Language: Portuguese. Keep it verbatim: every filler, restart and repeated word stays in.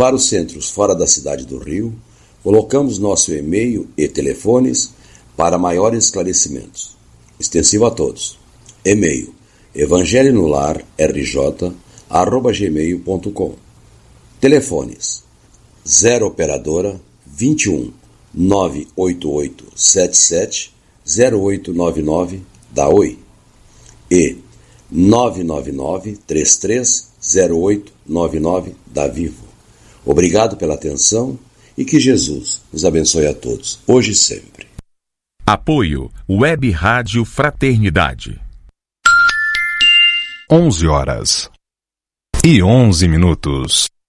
para os centros fora da cidade do Rio, colocamos nosso e-mail e telefones para maiores esclarecimentos. Extensivo a todos. E-mail evangelho no lar r j arroba gmail ponto com. Telefones zero operadora vinte e um nove oito oito sete sete zero oito nove nove da Oi e nove nove nove três três zero oito nove nove da Vivo. Obrigado pela atenção e que Jesus nos abençoe a todos, hoje e sempre. Apoio Web Rádio Fraternidade. onze horas e onze minutos.